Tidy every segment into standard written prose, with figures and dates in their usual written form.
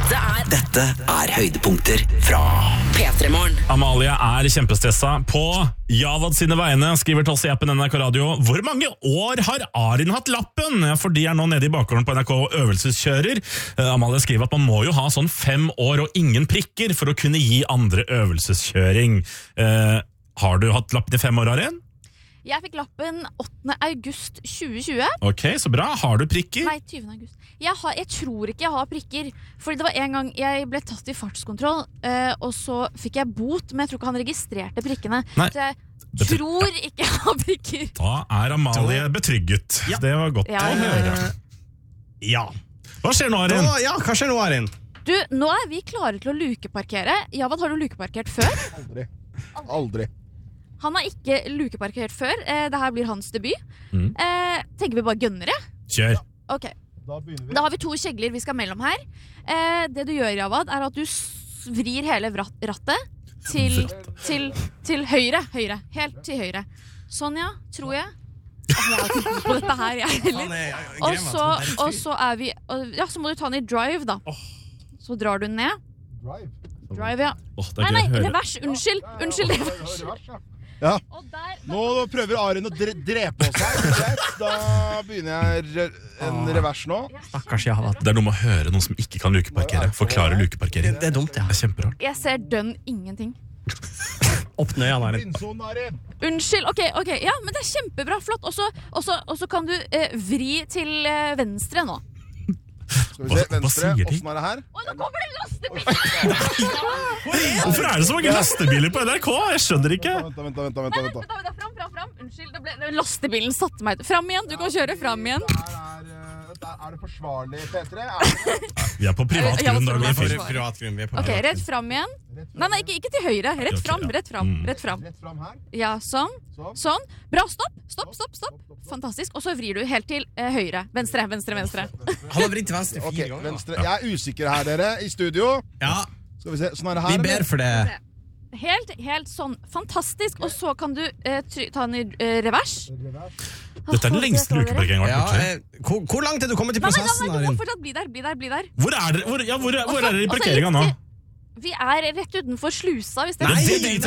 Dette er høydepunkter fra P3morgen. Amalie er kjempestressa på Javad sine vegne, skriver til oss i appen NRK Radio. Hvor mange år har Arin hatt lappen? For de er nå nede i bakgården på NRK øvelseskjører. Amalie skriver at man må jo ha sånn 5 år og ingen prikker for å kunne gi andre øvelseskjøring. Har du hatt lappen i 5 år, Arin? Jeg fikk lappen 8. august 2020. Ok, så bra. Har du prikker? Nei, 20. august. Jeg tror ikke jeg har prikker. Fordi det var en gang jeg ble tatt i fartskontroll, og så fikk jeg bot, men jeg tror ikke han registrerte prikkene. Nei. Så jeg tror ikke jeg har prikker. Da er Amalie betrygget. Ja. Det var godt å høre. Ja. Hva skjer nå, Arin? Hva skjer nå, Arin? Du, nå er vi klare til å lukeparkere. Javad, har du lukeparkert før? Aldri. Han har ikke lukeparkert før. Dette blir hans debut. Tenker vi bare gønnere? Kjør. Ok. Da har vi 2 kjegler vi skal mellom her. Det du gjør, Javad, er at du vrir hele rattet til høyre. Helt til høyre. Sånn, ja, tror jeg. Jeg har ikke på dette her, jeg heller. Og så er vi... Ja, så må du ta den i drive, da. Så drar du den ned. Drive, ja. Nei, revers. Unnskyld, revers. Ja. Nå prøver Arin å drepe oss her. Da begynner jeg en revers nå. Stakkars Javad. Det er noe med å høre noen som ikke kan lukeparkere. Forklare lukeparkering. Det er dumt, ja. Det er kjemperart. Jeg ser dønn ingenting. Åpne øynene, Arin. Unnskyld, ok, ja, men det er kjempebra, flott. Og så kan du vri til venstre nå. Skal vi se, venstre, sier de? hvordan er det her? Oi, nå kommer det lastebil! Hvorfor er det så mange lastebiler på NRK? Jeg skjønner ikke. Vent. Fram. Unnskyld, lastebilen satte meg ut. Fram igjen, du kan kjøre fram igjen. Er det forsvarlig, P3? Vi er på privat grunn. Da går det fint. Ok, rett fram igjen. Nei, ikke til høyre. Rett fram. Rett fram her? Ja, sånn. Bra, stopp. Fantastisk. Og så vrir du helt til høyre. Venstre. Han har vridd til venstre 4 ganger. Venstre. Jeg er usikker her, dere, i studio. Ja. Skal vi se, sånn er det her. Vi ber for det. Helt sånn. Fantastisk. Og så kan du ta den i revers. Dette er den lengste lukeparkeringen jeg har vært borti. Hvor langt er du kommet i prosessen, Nei, du Arin? må fortsatt bli der. Hvor er dere i parkeringen nå? Vi er rett utenfor slusa. Hvis det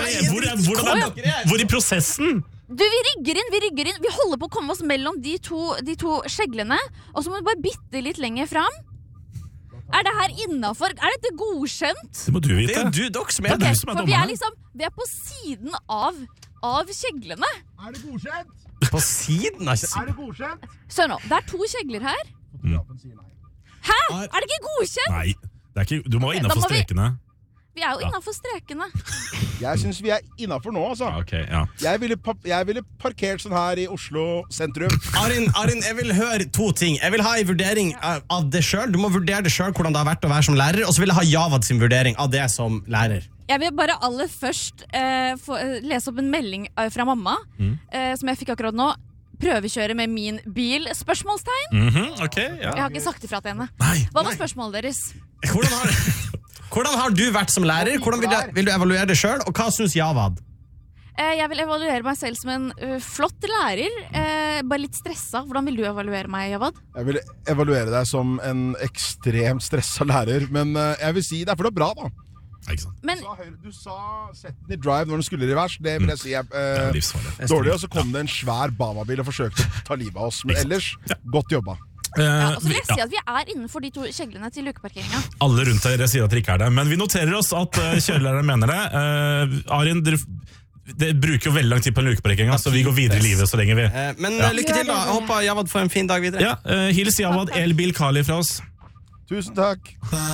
Hvor i prosessen? Du, vi rygger inn. Vi holder på å komme oss mellom de to skjeglene. Og så må vi bare bitte litt lenger fram. Er det her innenfor? Er dette godkjent? Det må du vite. Det er jo dere som er det. det. For vi er på siden av skjeglene. Er det godkjent? På siden av Er det godkjent? Så nå, det er 2 skjegler her. Hæ? Er det ikke godkjent? Nei, det er ikke, du må være innenfor strekene. Vi er jo innenfor strekene. Jeg synes vi er innenfor nå, altså. Okay, ja. Jeg ville parkert sånn her i Oslo sentrum. Arin, jeg vil høre 2 ting. Jeg vil ha en vurdering av det selv. Du må vurdere det selv, hvordan det har vært å være som lærer. Og så vil jeg ha Javad sin vurdering av det som lærer. Jeg vil bare aller først lese opp en melding fra mamma, som jeg fikk akkurat nå. Prøvekjøre med min bil, spørsmålstegn. Okay, ja. Jeg har ikke sagt ifra til henne. Hva var spørsmålet deres? Hvordan har du vært som lærer? Hvordan vil du evaluere det selv? Og hva synes Javad? Jeg vil evaluere meg selv som en flott lærer, bare litt stresset. Hvordan vil du evaluere meg, Javad? Jeg vil evaluere deg som en ekstremt stresset lærer, men jeg vil si det er for det er bra, da. Men, du sa sett den i drive når den skulle i revers. Det vil jeg si dårlig, og så kom det en svær Bama-bil og forsøkte å ta livet av oss. Men ellers, godt jobba. Og så vil jeg si at vi er innenfor de 2 skjeglene til lukeparkeringen. Alle rundt dere sier at dere ikke er det, men vi noterer oss at kjørelæreren mener det. Arin, det bruker jo veldig lang tid på en lukeparkering, så vi går videre i livet så lenge vi. Men lykke til da, jeg håper Javad får en fin dag videre. Hils Javad Elbil Kali fra oss. Tusen takk.